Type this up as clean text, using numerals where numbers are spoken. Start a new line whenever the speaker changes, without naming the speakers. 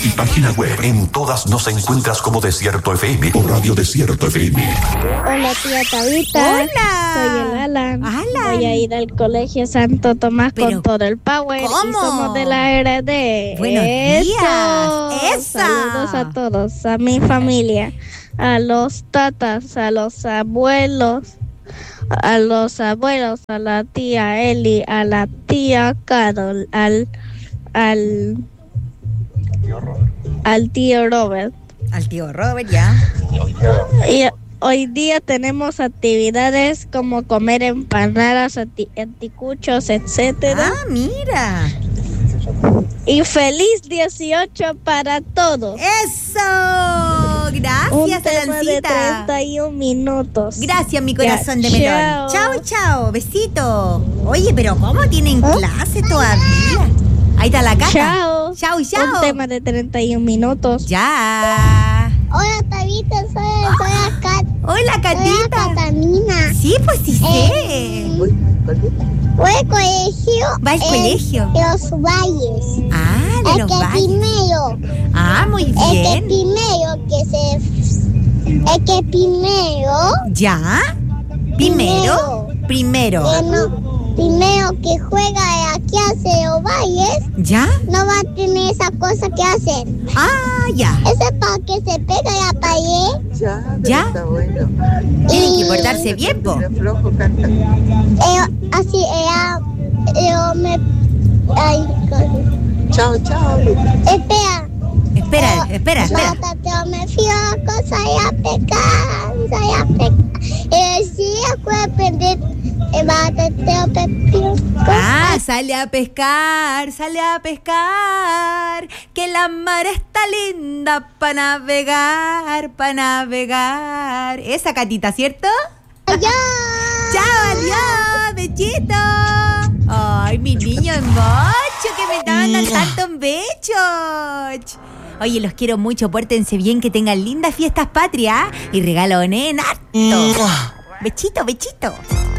y página web. En todas nos encuentras como Desierto FM o Radio Desierto FM.
Hola, tía Tabita.
Hola.
Soy el Alan.
Alan.
Voy a ir al colegio Santo Tomás
Pero,
con todo el power.
¿cómo?
Y somos de la RD.
Buenos días. ¡Esa!
Saludos a todos, a mi familia, a los tatas, a los abuelos, a la tía Eli, a la tía Carol, al tío Robert.
Al tío Robert, ya.
Y hoy día tenemos actividades como comer empanadas, anticuchos, etcétera.
Ah, mira.
Y feliz 18 para todos.
¡Eso!
Un
Gracias,
tema de
Alancita.
31 minutos.
Gracias, mi corazón
Ya,
de melón.
chao.
Chao, chao. Besito. Oye, pero ¿cómo tienen clase todavía? Ahí está la Cata.
Chao.
Chao, chao.
Un tema de 31 minutos.
Ya.
Hola, Tabita, soy la Cat.
Hola,
Soy la
Catita.
Catalina.
Sí, pues sí sé.
Voy al colegio.
¿Va al colegio?
De los valles.
Ah, de
El
los
que
valles.
primero.
Ah, muy
El que
bien.
primero.
¿Ya? Primero.
Primero que juega aquí hace los valles.
¿Ya?
No va a tener esa cosa que hacen.
Ah, ya.
Ese es para que se pega la pared.
¿Ya?
Está bueno.
Tienen que portarse bien, po.
Pero flojo canta.
Así era. Yo me. Ay,
Chao, chao.
Espera.
Yo me fui a la cosa y a pescar. Y sí, puede aprender.
Ah, sale a pescar, que la mar está linda para navegar. Esa, Catita, ¿cierto?
Adiós.
Chao, adiós, bechito. Ay, mi niño mocho, que me mandan tantos bechos. Oye, los quiero mucho, pórtense bien, que tengan lindas fiestas patrias y regalonen harto. Bechito.